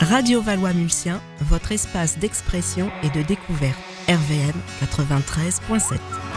Radio Valois-Mulsien, votre espace d'expression et de découverte. RVM 93.7.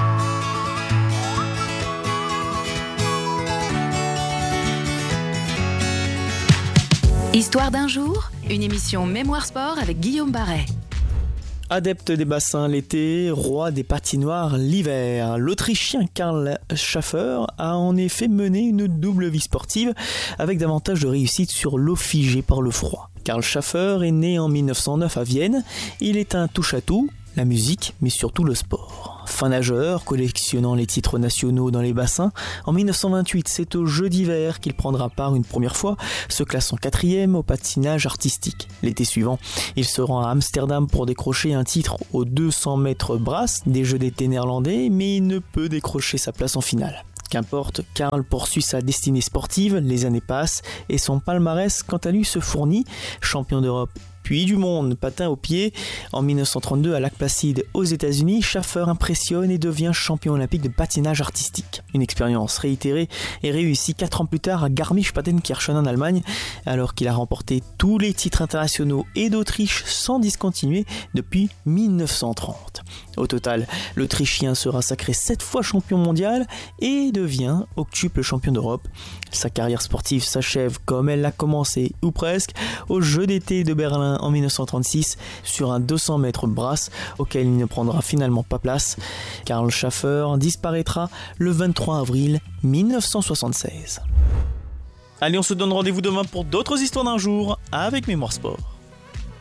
Histoire d'un jour, une émission Mémoire Sport avec Guillaume Barret. Adepte des bassins l'été, roi des patinoires l'hiver, l'Autrichien Karl Schaffer a en effet mené une double vie sportive avec davantage de réussite sur l'eau figée par le froid. Karl Schaffer est né en 1909 à Vienne. Il est un touche-à-tout, la musique, mais surtout le sport. Fin nageur, collectionnant les titres nationaux dans les bassins, en 1928, c'est aux Jeux d'hiver qu'il prendra part une première fois, se classant 4e au patinage artistique. L'été suivant, il se rend à Amsterdam pour décrocher un titre aux 200 mètres brasse des Jeux d'été néerlandais, mais il ne peut décrocher sa place en finale. Qu'importe, Karl poursuit sa destinée sportive, les années passent et son palmarès quant à lui se fournit, champion d'Europe puis du monde, patin au pied. En 1932 à Lac-Placide aux États-Unis, Schaffer impressionne et devient champion olympique de patinage artistique. Une expérience réitérée et réussie 4 ans plus tard à Garmisch-Partenkirchen en Allemagne, alors qu'il a remporté tous les titres internationaux et d'Autriche sans discontinuer depuis 1930. Au total, l'Autrichien sera sacré 7 fois champion mondial et devient octuple champion d'Europe. Sa carrière sportive s'achève comme elle l'a commencé, ou presque, aux Jeux d'été de Berlin en 1936 sur un 200 mètres brasse auquel il ne prendra finalement pas place. Karl Schaffer disparaîtra le 23 avril 1976. Allez, on se donne rendez-vous demain pour d'autres histoires d'un jour avec Mémoire Sport.